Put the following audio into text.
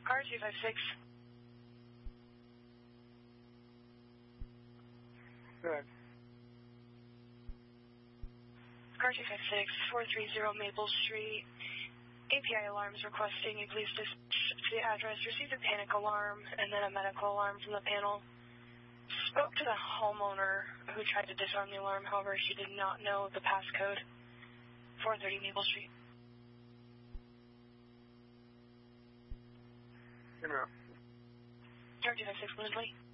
Car 256. Good. Car 256, 430 Maple Street. API alarms requesting a police dispatch to the address. Received a panic alarm and then a medical alarm from the panel. Spoke to the homeowner who tried to disarm the alarm. However, she did not know the passcode. 430 Maple Street. Good enough. Car 256, Lindley.